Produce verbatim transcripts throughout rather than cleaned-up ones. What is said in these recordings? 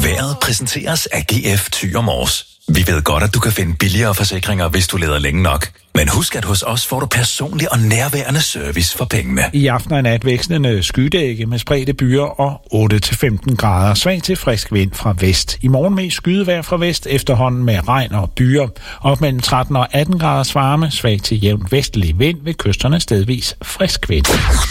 Været præsenteres af G F Thy og Mors. Vi ved godt, at du kan finde billigere forsikringer, hvis du leder længe nok. Men husk, at hos os får du personlig og nærværende service for pengene. I aften og nat vekslende skydække med spredte byer og otte til femten grader. Svag til frisk vind fra vest. I morgen med skydevejr fra vest, efterhånden med regn og byer. Op mellem tretten og atten graders varme. Svag til jævn vestlig vind ved kysterne stedvis frisk vind.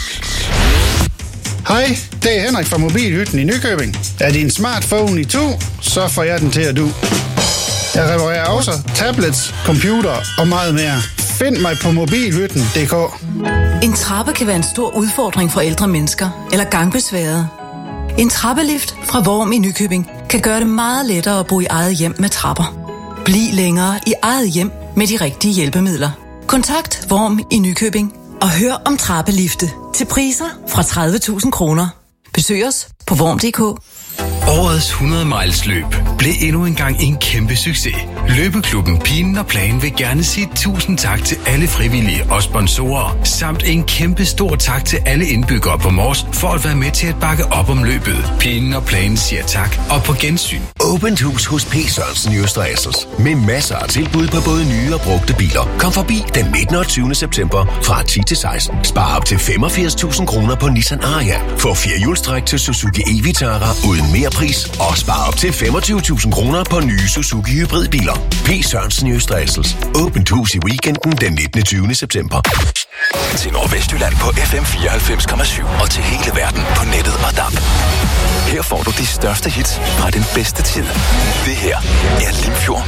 Hej, det er Henrik fra Mobilhytten i Nykøbing. Er din smartphone i to, så får jeg den til at du. Jeg reparerer også tablets, computer og meget mere. Find mig på mobilhytten punktum d k. En trappe kan være en stor udfordring for ældre mennesker eller gangbesværede. En trappelift fra Worm i Nykøbing kan gøre det meget lettere at bo i eget hjem med trapper. Bliv længere i eget hjem med de rigtige hjælpemidler. Kontakt Worm i Nykøbing og hør om trappelifte til priser fra tredive tusind kroner. Besøg os på worm punktum d k. Årets hundrede miles løb blev endnu engang en kæmpe succes. Løbeklubben Pinen og Plan vil gerne sige tusind tak til alle frivillige og sponsorer, samt en kæmpe stor tak til alle indbyggere på Mors for at være med til at bakke op om løbet. Pinen og Plan siger tak og på gensyn. Åbent hus hos P. Sørensen i Østre Assels med masser af tilbud på både nye og brugte biler. Kom forbi den nittende og tyvende september fra ti til seksten. Spar op til femogfirs tusind kroner på Nissan Ariya. Få fire hjulstræk til Suzuki e-Vitara uden mere pris og spar op til femogtyve tusind kroner på nye Suzuki hybridbiler. P. Sørensen i Østre Assels. Åbent hus i weekenden den nittende og tyvende september. Til Nordvestjylland på F M fireoghalvfems komma syv og til hele verden på nettet og D A B. Her får du de største hits fra den bedste tid. Det her er Limfjord